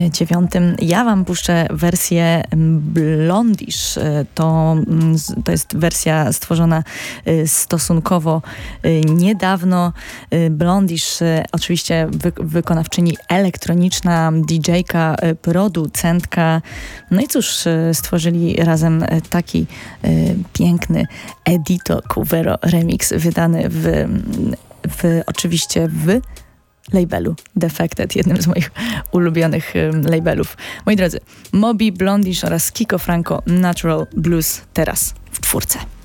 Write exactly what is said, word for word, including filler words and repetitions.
dziewiątym. Ja wam puszczę wersję Blondish. To, to jest wersja stworzona stosunkowo niedawno. Blondish, oczywiście wy, wykonawczyni elektroniczna, didżejka, producentka. No i cóż, stworzyli razem taki piękny Edito Cuvero remix wydany w, w oczywiście w labelu Defected, jednym z moich ulubionych um, labelów. Moi drodzy, Moby, Blondish oraz Kiko Franco, Natural Blues teraz w czwórce.